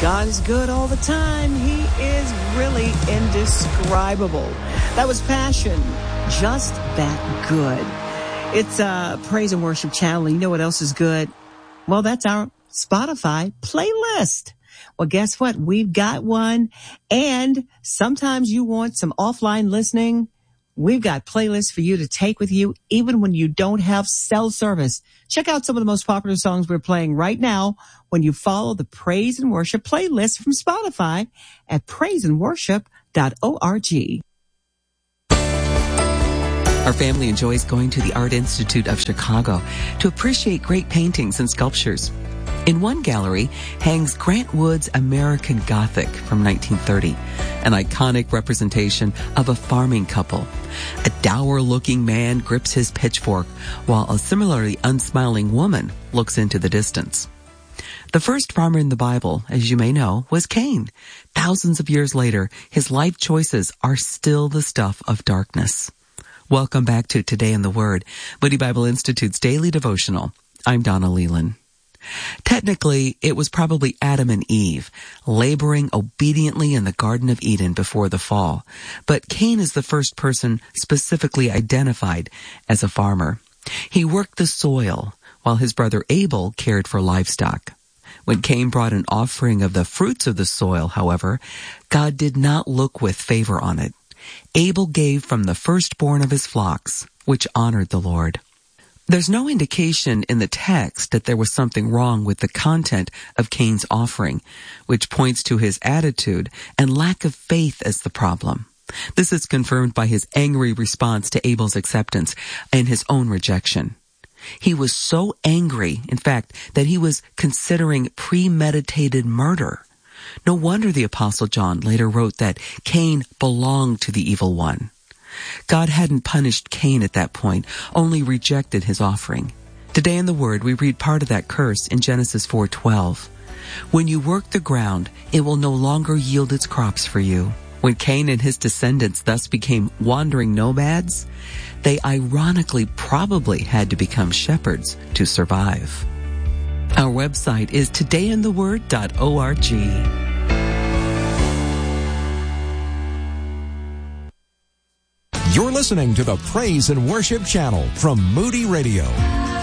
God is good all the time. He is really indescribable. That was Passion, Just That Good. It's a praise and worship channel. You know what else is good? Well, that's our Spotify playlist. Well, guess what? We've got one. And sometimes you want some offline listening. We've got playlists for you to take with you even when you don't have cell service. Check out some of the most popular songs we're playing right now when you follow the Praise and Worship playlist from Spotify at praiseandworship.org. Our family enjoys going to the Art Institute of Chicago to appreciate great paintings and sculptures. In one gallery hangs Grant Wood's American Gothic from 1930, an iconic representation of a farming couple. A dour-looking man grips his pitchfork, while a similarly unsmiling woman looks into the distance. The first farmer in the Bible, as you may know, was Cain. Thousands of years later, his life choices are still the stuff of darkness. Welcome back to Today in the Word, Moody Bible Institute's daily devotional. I'm Donna Leland. Technically, it was probably Adam and Eve, laboring obediently in the Garden of Eden before the fall. But Cain is the first person specifically identified as a farmer. He worked the soil, while his brother Abel cared for livestock. When Cain brought an offering of the fruits of the soil, however, God did not look with favor on it. Abel gave from the firstborn of his flocks, which honored the Lord. There's no indication in the text that there was something wrong with the content of Cain's offering, which points to his attitude and lack of faith as the problem. This is confirmed by his angry response to Abel's acceptance and his own rejection. He was so angry, in fact, that he was considering premeditated murder. No wonder the Apostle John later wrote that Cain belonged to the evil one. God hadn't punished Cain at that point, only rejected his offering. Today in the Word, we read part of that curse in Genesis 4:12. When you work the ground, it will no longer yield its crops for you. When Cain and his descendants thus became wandering nomads, they ironically probably had to become shepherds to survive. Our website is todayintheword.org. You're listening to the Praise and Worship Channel from Moody Radio.